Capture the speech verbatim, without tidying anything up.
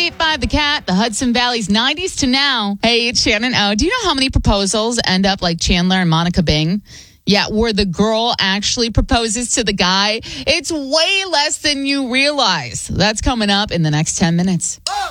eight five The Cat, the Hudson Valley's nineties to now. Hey, it's Shannon O. Do you know how many proposals end up like Chandler and Monica Bing? Yeah, where the girl actually proposes to the guy. It's way less than you realize. That's coming up in the next ten minutes.